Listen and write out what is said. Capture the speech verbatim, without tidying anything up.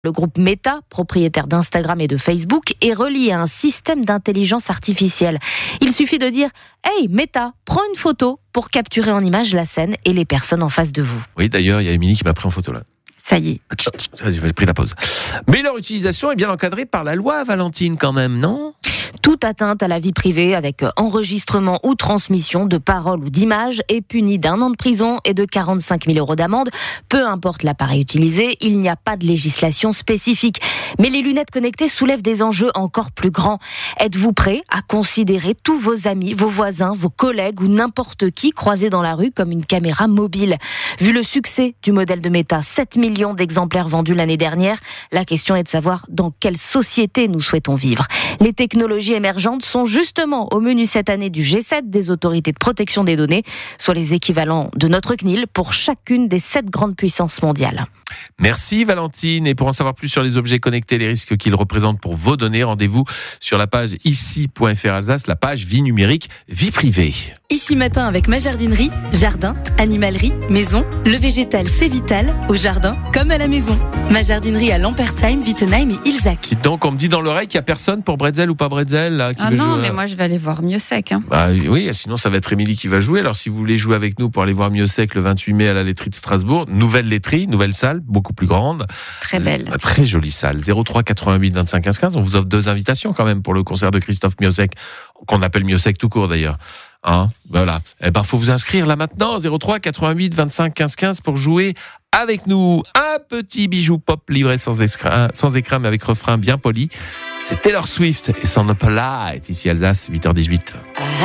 Le groupe Meta, propriétaire d'Instagram et de Facebook, est relié à un système d'intelligence artificielle. Il suffit de dire « Hey Meta, prends une photo » pour capturer en image la scène et les personnes en face de vous. Oui, d'ailleurs, il y a Émilie qui m'a pris en photo là. Ça y est. J'ai pris la pause. Mais leur utilisation est bien encadrée par la loi, Valentine, quand même, non ? Toute atteinte à la vie privée avec enregistrement ou transmission de paroles ou d'images est punie d'un an de prison et de quarante-cinq mille euros d'amende. Peu importe l'appareil utilisé, il n'y a pas de législation spécifique. Mais les lunettes connectées soulèvent des enjeux encore plus grands. Êtes-vous prêt à considérer tous vos amis, vos voisins, vos collègues ou n'importe qui croisé dans la rue comme une caméra mobile ? Vu le succès du modèle de Meta, sept millions d'exemplaires vendus l'année dernière, la question est de savoir dans quelle société nous souhaitons vivre. Les technologies émergentes sont justement au menu cette année du G sept des autorités de protection des données, soit les équivalents de notre C N I L pour chacune des sept grandes puissances mondiales. Merci Valentine. Et pour en savoir plus sur les objets connectés, les risques qu'ils représentent pour vos données, rendez-vous sur la page ici point f r Alsace, la page vie numérique, vie privée. Ici matin avec ma jardinerie, jardin, animalerie, maison, le végétal c'est vital, au jardin comme à la maison. Ma jardinerie à Lampertheim, Wittenheim et Ilzac. Donc on me dit dans l'oreille qu'il n'y a personne pour Bretzel ou pas Bretzel là, qui Ah veut non, jouer. mais moi je vais aller voir Miossec. Hein. Bah oui, sinon ça va être Émilie qui va jouer. Alors si vous voulez jouer avec nous pour aller voir Miossec le vingt-huit mai à la laiterie de Strasbourg, nouvelle laiterie, nouvelle salle, beaucoup plus grande. Très belle. C'est une très jolie salle. zéro trois quatre-vingt-huit vingt-cinq quinze quinze. On vous offre deux invitations quand même pour le concert de Christophe Miossec, qu'on appelle Miossec tout court d'ailleurs. Hein, voilà. Eh ben, faut vous inscrire là maintenant, zéro trois quatre-vingt-huit vingt-cinq quinze quinze pour jouer avec nous. Un petit bijou pop livré sans écran, sans écran mais avec refrain bien poli. C'est Taylor Swift et son Up Light, ici Alsace, huit heures dix-huit.